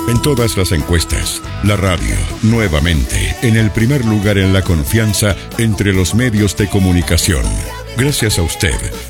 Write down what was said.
En todas las encuestas, la radio, nuevamente, en el primer lugar en la confianza entre los medios de comunicación. Gracias a usted,